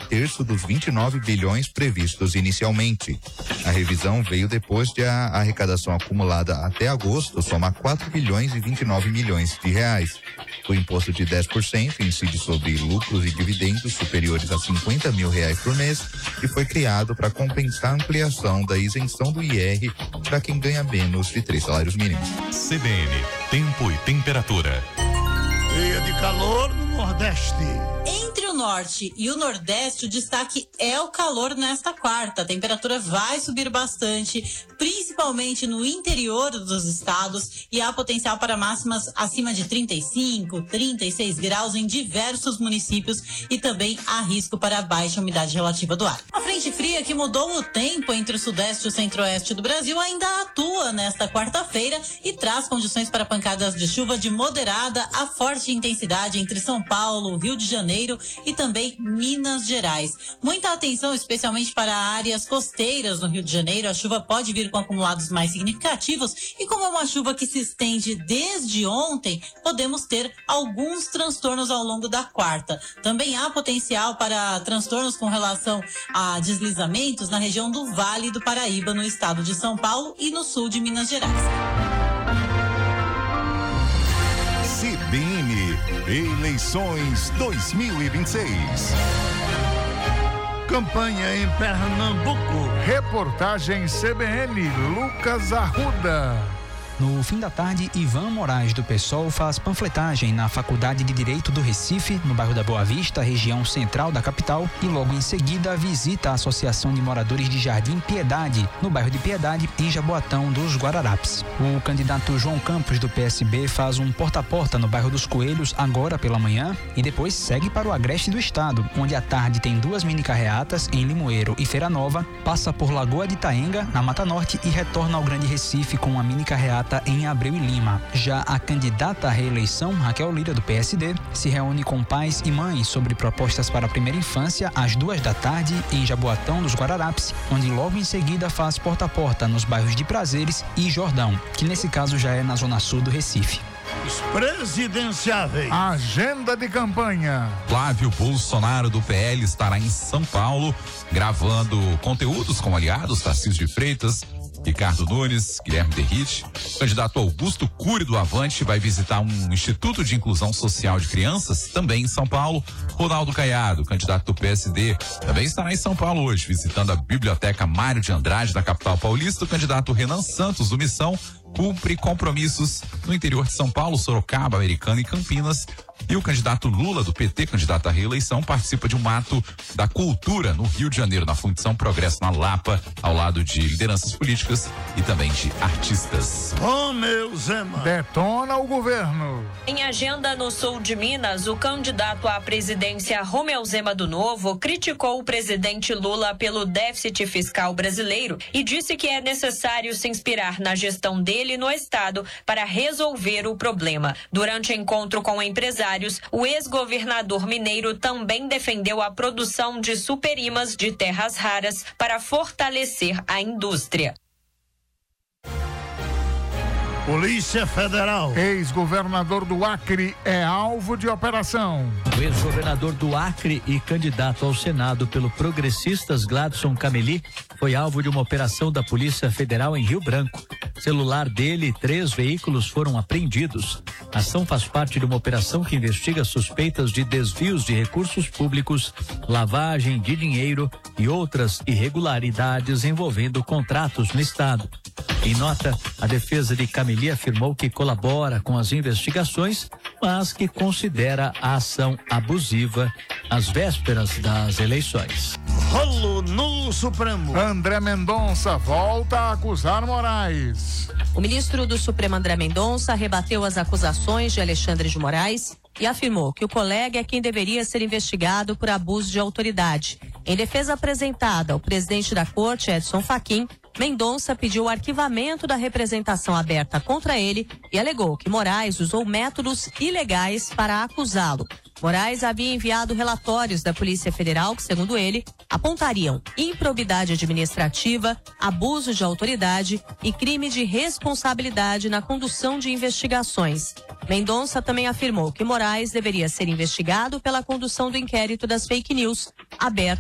terço dos 29 bilhões previstos inicialmente. A revisão veio depois de a arrecadação acumulada até agosto somar 4 bilhões e 29 milhões de reais. O imposto de 10% incide sobre lucros e dividendos superiores a R$50 mil por mês e foi criado para compensar a ampliação da isenção do IR para quem ganha menos de 3 salários mínimos. CBN, tempo e temperatura. Dia de calor no Nordeste. Entre o Norte e o Nordeste, o destaque é o calor nesta quarta. A temperatura vai subir bastante, principalmente no interior dos estados, e há potencial para máximas acima de 35, 36 graus em diversos municípios e também há risco para baixa umidade relativa do ar. A frente fria que mudou o tempo entre o sudeste e o centro-oeste do Brasil ainda atua nesta quarta-feira e traz condições para pancadas de chuva de moderada a forte intensidade entre São Paulo, Rio de Janeiro e também Minas Gerais. Muita atenção, especialmente para áreas costeiras no Rio de Janeiro. A chuva pode vir com acumulados mais significativos e como é uma chuva que se estende desde ontem, podemos ter alguns transtornos ao longo da quarta. Também há potencial para transtornos com relação a deslizamentos na região do Vale do Paraíba, no estado de São Paulo e no sul de Minas Gerais. CBN, eleições 2026. Campanha em Pernambuco. Reportagem CBN, Lucas Arruda. No fim da tarde, Ivan Moraes, do PSOL, faz panfletagem na Faculdade de Direito do Recife, no bairro da Boa Vista, região central da capital, e logo em seguida visita a Associação de Moradores de Jardim Piedade, no bairro de Piedade, em Jaboatão dos Guararapes. O candidato João Campos, do PSB, faz um porta-a-porta no bairro dos Coelhos agora pela manhã e depois segue para o agreste do estado, onde à tarde tem 2 mini-carreatas em Limoeiro e Feira Nova, passa por Lagoa de Itaenga, na Mata Norte, e retorna ao Grande Recife com uma mini-carreata em Abreu e Lima. Já a candidata à reeleição, Raquel Lira, do PSD, se reúne com pais e mães sobre propostas para a primeira infância às 2 da tarde em Jaboatão dos Guararapes, onde logo em seguida faz porta-a-porta nos bairros de Prazeres e Jordão, que nesse caso já é na zona sul do Recife. Os presidenciáveis. Agenda de campanha. Flávio Bolsonaro, do PL, estará em São Paulo, gravando conteúdos com aliados Tarcísio de Freitas, Ricardo Nunes, Guilherme Derrite. O candidato Augusto Cury, do Avante, vai visitar um Instituto de Inclusão Social de Crianças, também em São Paulo. Ronaldo Caiado, candidato do PSD, também estará em São Paulo hoje, visitando a Biblioteca Mário de Andrade, da capital paulista. O candidato Renan Santos, do Missão, cumpre compromissos no interior de São Paulo, Sorocaba, Americana e Campinas. E o candidato Lula, do PT, candidato à reeleição, participa de um ato da cultura no Rio de Janeiro, na Fundição Progresso, na Lapa, ao lado de lideranças políticas e também de artistas. Romeu Zema. Detona o governo. Em agenda no sul de Minas, o candidato à presidência Romeu Zema do Novo criticou o presidente Lula pelo déficit fiscal brasileiro e disse que é necessário se inspirar na gestão dele no estado para resolver o problema. Durante encontro com empresários, o ex-governador mineiro também defendeu a produção de superimãs de terras raras para fortalecer a indústria. Polícia Federal. Ex-governador do Acre é alvo de operação. O ex-governador do Acre e candidato ao Senado pelo Progressistas, Gladson Cameli, foi alvo de uma operação da Polícia Federal em Rio Branco. Celular dele e 3 veículos foram apreendidos. A ação faz parte de uma operação que investiga suspeitas de desvios de recursos públicos, lavagem de dinheiro e outras irregularidades envolvendo contratos no estado. Em nota, a defesa de Cameli afirmou que colabora com as investigações, mas que considera a ação abusiva às vésperas das eleições. Rolo no Supremo. André Mendonça volta a acusar Moraes. O ministro do Supremo, André Mendonça, rebateu as acusações de Alexandre de Moraes e afirmou que o colega é quem deveria ser investigado por abuso de autoridade. Em defesa apresentada ao presidente da corte, Edson Fachin, Mendonça pediu o arquivamento da representação aberta contra ele e alegou que Moraes usou métodos ilegais para acusá-lo. Moraes havia enviado relatórios da Polícia Federal que, segundo ele, apontariam improbidade administrativa, abuso de autoridade e crime de responsabilidade na condução de investigações. Mendonça também afirmou que Moraes deveria ser investigado pela condução do inquérito das fake news, aberto